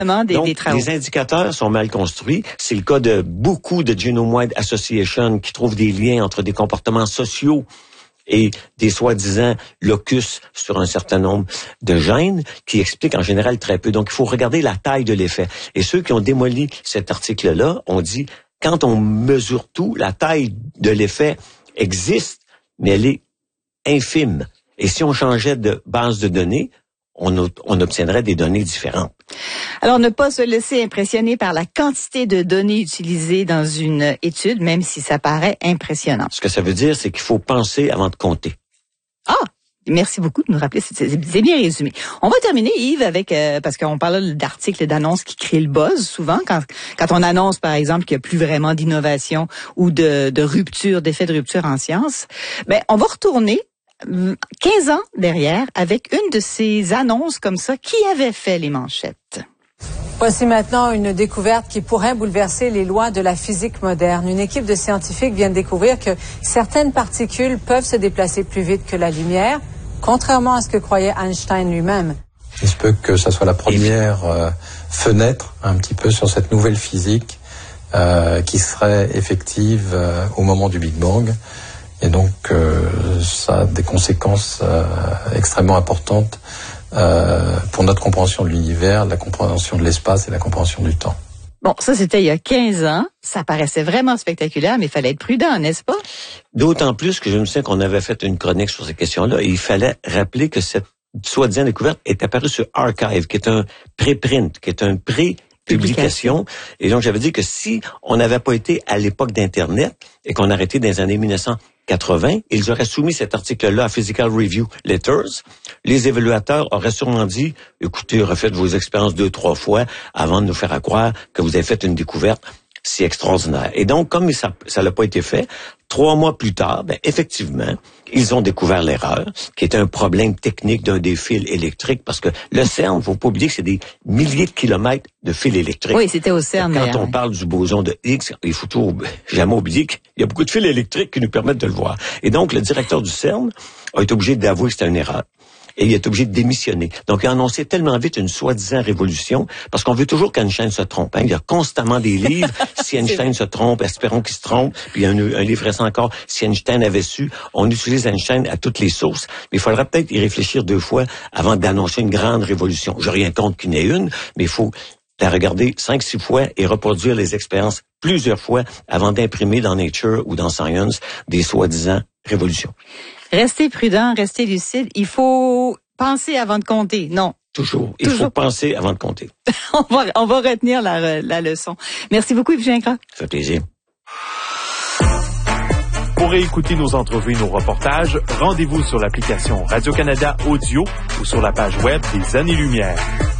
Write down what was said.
des travaux. Les indicateurs sont mal construits. C'est le cas de beaucoup de Genome-Wide Association qui trouvent des liens entre des comportements sociaux et des soi-disant locus sur un certain nombre de gènes qui expliquent en général très peu. Donc, il faut regarder la taille de l'effet. Et ceux qui ont démoli cet article-là ont dit, quand on mesure tout, la taille de l'effet existe, mais elle est infime. Et si on changeait de base de données, on obtiendrait des données différentes. Alors, ne pas se laisser impressionner par la quantité de données utilisées dans une étude, même si ça paraît impressionnant. Ce que ça veut dire, c'est qu'il faut penser avant de compter. Ah! Merci beaucoup de nous rappeler, c'est bien résumé. On va terminer, Yves, avec parce qu'on parle d'articles, d'annonces qui créent le buzz souvent. Quand on annonce, par exemple, qu'il n'y a plus vraiment d'innovation ou de rupture, d'effet de rupture en sciences, ben on va retourner 15 ans derrière avec une de ces annonces comme ça qui avait fait les manchettes. Voici maintenant une découverte qui pourrait bouleverser les lois de la physique moderne. Une équipe de scientifiques vient de découvrir que certaines particules peuvent se déplacer plus vite que la lumière, contrairement à ce que croyait Einstein lui-même. Il se peut que ça soit la première fenêtre un petit peu sur cette nouvelle physique qui serait effective au moment du Big Bang. Et donc, ça a des conséquences extrêmement importantes pour notre compréhension de l'univers, la compréhension de l'espace et la compréhension du temps. Bon, ça c'était il y a 15 ans. Ça paraissait vraiment spectaculaire, mais il fallait être prudent, n'est-ce pas? D'autant plus que je me souviens qu'on avait fait une chronique sur ces questions-là et il fallait rappeler que cette soi-disant découverte est apparue sur Archive, qui est un préprint, qui est un pré-publication. Et donc, j'avais dit que si on n'avait pas été à l'époque d'Internet et qu'on arrêtait dans les années 1980, ils auraient soumis cet article-là à Physical Review Letters. Les évaluateurs auraient sûrement dit, écoutez, refaites vos expériences 2-3 fois avant de nous faire croire que vous avez fait une découverte si extraordinaire. Et donc, comme ça n'a pas été fait, 3 mois plus tard, effectivement, ils ont découvert l'erreur, qui est un problème technique d'un des fils électriques, parce que le CERN, faut pas oublier que c'est des milliers de kilomètres de fils électriques. Oui, c'était au CERN. Quand on parle du boson de Higgs, il faut toujours jamais oublier qu'il y a beaucoup de fils électriques qui nous permettent de le voir. Et donc, le directeur du CERN a été obligé d'avouer que c'était une erreur. Et il est obligé de démissionner. Donc, il a annoncé tellement vite une soi-disant révolution, parce qu'on veut toujours qu'Einstein se trompe. Il y a constamment des livres. Si Einstein se trompe, espérons qu'il se trompe. Puis il y a un livre récent encore, si Einstein avait su. On utilise Einstein à toutes les sources. Mais il faudra peut-être y réfléchir 2 fois avant d'annoncer une grande révolution. Je n'ai rien contre qu'il y en ait une, mais il faut la regarder 5-6 fois et reproduire les expériences plusieurs fois avant d'imprimer dans Nature ou dans Science des soi-disant révolutions. Restez prudent, restez lucide. Il faut penser avant de compter. Non. Toujours. Il faut penser avant de compter. on va retenir la leçon. Merci beaucoup, Yves Gingras. Ça fait plaisir. Pour écouter nos entrevues et nos reportages, rendez-vous sur l'application Radio-Canada Audio ou sur la page web des Années-Lumière.